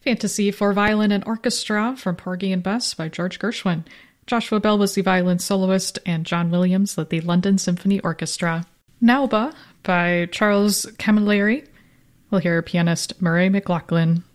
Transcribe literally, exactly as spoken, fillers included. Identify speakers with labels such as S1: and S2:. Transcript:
S1: Fantasy for Violin and Orchestra from Porgy and Bess by George Gershwin. Joshua Bell was the violin soloist, and John Williams led the London Symphony Orchestra. Nauba by Charles Camilleri. We'll hear pianist Murray McLaughlin.